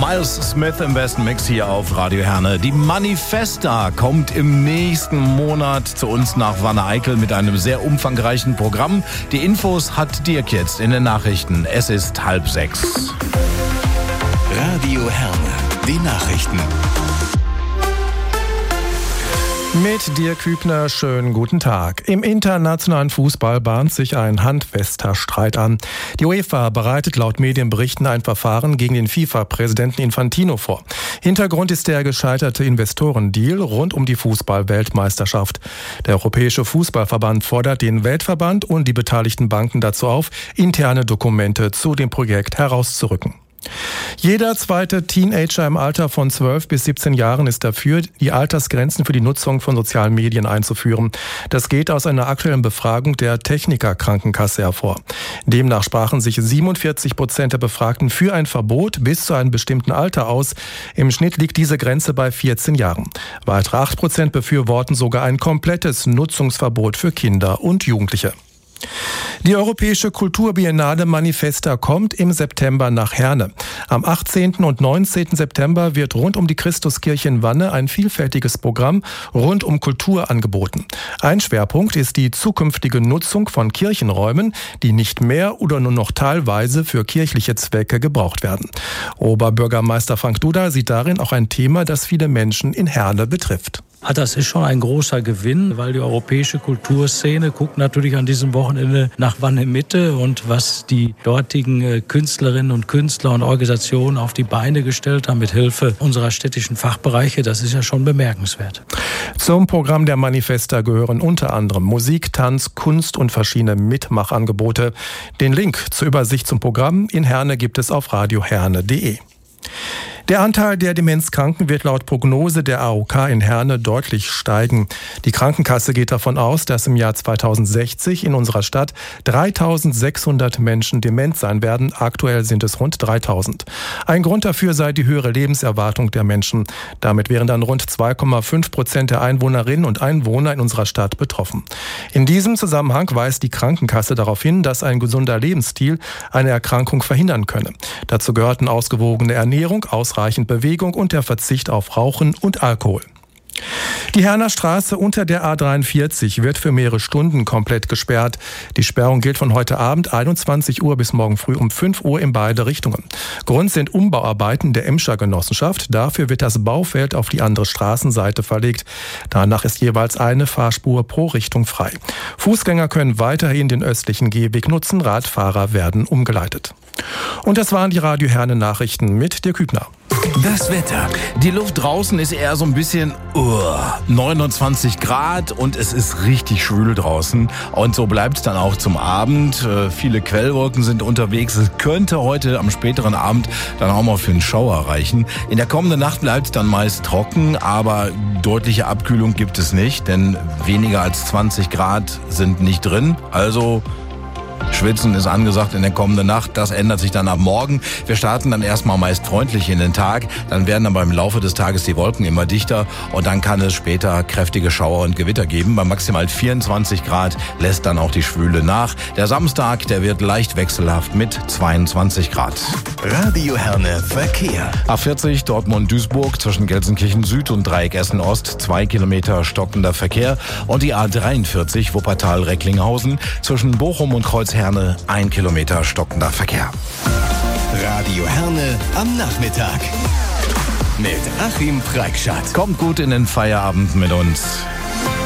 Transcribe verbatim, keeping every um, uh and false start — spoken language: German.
Miles Smith im besten Mix hier auf Radio Herne. Die Manifesta kommt im nächsten Monat zu uns nach Wanne-Eickel mit einem sehr umfangreichen Programm. Die Infos hat Dirk jetzt in den Nachrichten. Es ist halb sechs. Radio Herne, die Nachrichten. Mit Dirk Hübner, schönen guten Tag. Im internationalen Fußball bahnt sich ein handfester Streit an. Die UEFA bereitet laut Medienberichten ein Verfahren gegen den FIFA-Präsidenten Infantino vor. Hintergrund ist der gescheiterte Investorendeal rund um die Fußball-Weltmeisterschaft. Der Europäische Fußballverband fordert den Weltverband und die beteiligten Banken dazu auf, interne Dokumente zu dem Projekt herauszurücken. Jeder zweite Teenager im Alter von zwölf bis siebzehn Jahren ist dafür, die Altersgrenzen für die Nutzung von sozialen Medien einzuführen. Das geht aus einer aktuellen Befragung der Techniker-Krankenkasse hervor. Demnach sprachen sich siebenundvierzig Prozent der Befragten für ein Verbot bis zu einem bestimmten Alter aus. Im Schnitt liegt diese Grenze bei vierzehn Jahren. Weitere acht Prozent befürworten sogar ein komplettes Nutzungsverbot für Kinder und Jugendliche. Die Europäische Kulturbiennale Manifesta kommt im September nach Herne. Am achtzehnten und neunzehnten September wird rund um die Christuskirche in Wanne ein vielfältiges Programm rund um Kultur angeboten. Ein Schwerpunkt ist die zukünftige Nutzung von Kirchenräumen, die nicht mehr oder nur noch teilweise für kirchliche Zwecke gebraucht werden. Oberbürgermeister Frank Duda sieht darin auch ein Thema, das viele Menschen in Herne betrifft. Das ist schon ein großer Gewinn, weil die europäische Kulturszene guckt natürlich an diesem Wochenende nach Wanne-Mitte und was die dortigen Künstlerinnen und Künstler und Organisationen auf die Beine gestellt haben mit Hilfe unserer städtischen Fachbereiche, das ist ja schon bemerkenswert. Zum Programm der Manifesta gehören unter anderem Musik, Tanz, Kunst und verschiedene Mitmachangebote. Den Link zur Übersicht zum Programm in Herne gibt es auf radio herne punkt de. Der Anteil der Demenzkranken wird laut Prognose der A O K in Herne deutlich steigen. Die Krankenkasse geht davon aus, dass im Jahr zweitausendsechzig in unserer Stadt dreitausendsechshundert Menschen dement sein werden. Aktuell sind es rund dreitausend. Ein Grund dafür sei die höhere Lebenserwartung der Menschen. Damit wären dann rund zwei Komma fünf Prozent der Einwohnerinnen und Einwohner in unserer Stadt betroffen. In diesem Zusammenhang weist die Krankenkasse darauf hin, dass ein gesunder Lebensstil eine Erkrankung verhindern könne. Dazu gehörten ausgewogene Ernährung, ausreichend Bewegung und der Verzicht auf Rauchen und Alkohol. Die Herner Straße unter der A dreiundvierzig wird für mehrere Stunden komplett gesperrt. Die Sperrung gilt von heute Abend einundzwanzig Uhr bis morgen früh um fünf Uhr in beide Richtungen. Grund sind Umbauarbeiten der Emscher Genossenschaft. Dafür wird das Baufeld auf die andere Straßenseite verlegt. Danach ist jeweils eine Fahrspur pro Richtung frei. Fußgänger können weiterhin den östlichen Gehweg nutzen. Radfahrer werden umgeleitet. Und das waren die Radio Herne Nachrichten mit Dirk Hübner. Das Wetter. Die Luft draußen ist eher so ein bisschen uh, neunundzwanzig Grad und es ist richtig schwül draußen. Und so bleibt es dann auch zum Abend. Äh, viele Quellwolken sind unterwegs. Es könnte heute am späteren Abend dann auch mal für einen Schauer reichen. In der kommenden Nacht bleibt es dann meist trocken, aber deutliche Abkühlung gibt es nicht, denn weniger als zwanzig Grad sind nicht drin. Also Schwitzen ist angesagt in der kommenden Nacht. Das ändert sich dann ab morgen. Wir starten dann erstmal meist freundlich in den Tag. Dann werden aber im Laufe des Tages die Wolken immer dichter. Und dann kann es später kräftige Schauer und Gewitter geben. Bei maximal vierundzwanzig Grad lässt dann auch die Schwüle nach. Der Samstag, der wird leicht wechselhaft mit zweiundzwanzig Grad. Radio Herne Verkehr. A vierzig Dortmund-Duisburg zwischen Gelsenkirchen Süd und Dreieck Essen Ost. Zwei Kilometer stockender Verkehr. Und die A dreiundvierzig Wuppertal-Recklinghausen zwischen Bochum und Kreuzherne. Ein Kilometer stockender Verkehr. Radio Herne am Nachmittag. Mit Achim Preikschat. Kommt gut in den Feierabend mit uns.